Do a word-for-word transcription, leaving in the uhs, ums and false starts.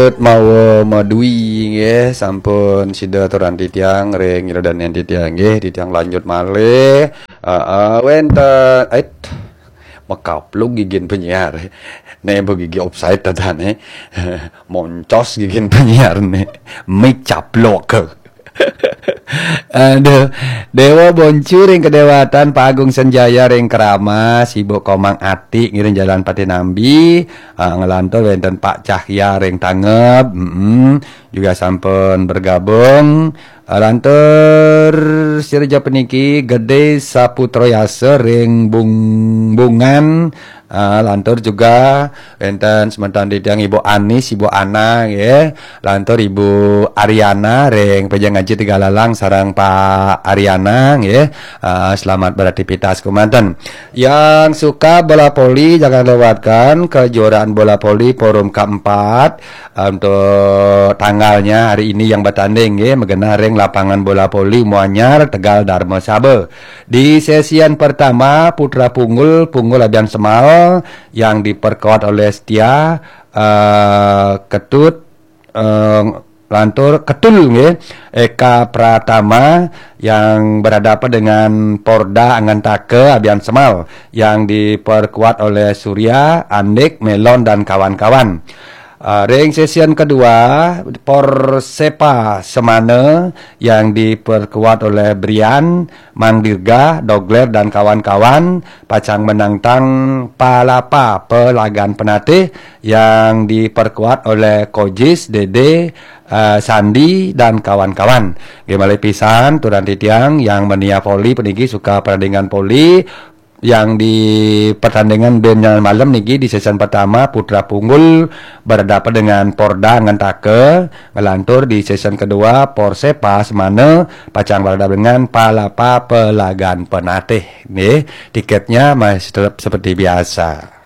mau madui nggih sampun sida aturan titiang ring nyredanen titiang nggih titiang lanjut malih heeh wenten ait makaplug gigin penyiar ne gigi offside tadane moncos gigin penyiar ne mic caplok aduh dewa boncur ring kedewatan Pak Agung Senjaya ring Keramas Ibu Komang Ati ngiring Jalan Patinambi uh, ngelantur wenten Pak Cahya ring Tangep mm -mm, juga sampun bergabung uh, lantur sirja peniki Gede Saputroyase ring bung bungan Uh, lantur juga wenten sementan didang Ibu Anis, Ibu Ana ya. Lantur Ibu Ariana ring Pejang Ngaji Tegalalang sarang Pak Ariana ya. Uh, selamat beraktivitas kumanten. Yang suka bola voli jangan lewatkan kejuaraan bola voli forum keempat uh, untuk tanggalnya hari ini yang bertanding ya megena ring lapangan bola voli Muanyar Tegal Dharma Sabe. Di sesian pertama Putra Punggul Punggul Abian Semal yang diperkuat oleh Setia uh, Ketut uh, lantur Ketul ya, Eka Pratama yang berhadapan dengan Porda Angantake Abian Semal yang diperkuat oleh Surya, Andik, Melon dan kawan-kawan. Uh, ring session kedua Porsepa Semane yang diperkuat oleh Brian, Mang Dirga, Dogler dan kawan-kawan pacang menantang Palapa Pelagan Penatih yang diperkuat oleh Kojis, Dede, uh, Sandi dan kawan-kawan. Gimana pisan turun titiang yang menia poli peniki suka pertandingan poli yang di pertandingan dengan malam niki di season pertama Putra Punggul berhadapan dengan Porda Ngentake ngelantur di season kedua Porsepa Semane pacang berhadapan dengan Palapa Pelagan Penatih nih tiketnya masih tetap seperti biasa.